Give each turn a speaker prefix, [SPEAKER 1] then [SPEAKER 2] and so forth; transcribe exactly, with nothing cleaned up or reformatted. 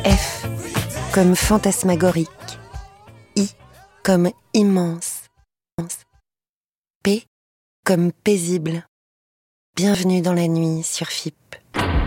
[SPEAKER 1] F comme fantasmagorique. I comme immense. P comme paisible. Bienvenue dans la nuit sur F I P.